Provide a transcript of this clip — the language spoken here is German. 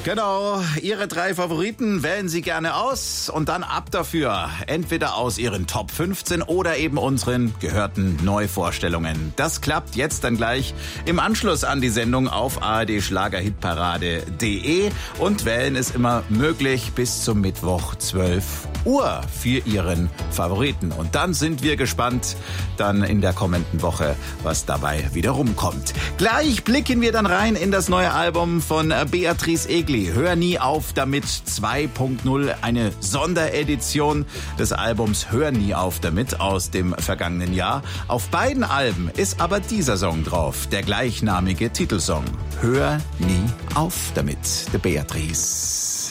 Genau, Ihre 3 Favoriten wählen Sie gerne aus und dann ab dafür. Entweder aus Ihren Top 15 oder eben unseren gehörten Neuvorstellungen. Das klappt jetzt dann gleich im Anschluss an die Sendung auf ardschlagerhitparade.de und wählen es immer möglich bis zum Mittwoch 12 Uhr für Ihren Favoriten. Und dann sind wir gespannt dann in der kommenden Woche, was dabei wieder rumkommt. Gleich blicken wir dann rein in das neue Album von Beatrice Egli. Hör nie auf damit 2.0, eine Sonderedition des Albums Hör nie auf damit aus dem vergangenen Jahr. Auf beiden Alben ist aber dieser Song drauf, der gleichnamige Titelsong. Hör nie auf damit, der Beatrice.